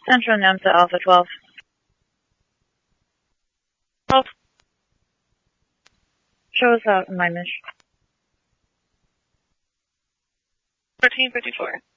Central NAM to Alpha 12. 12. Show us out in my mission. 1454.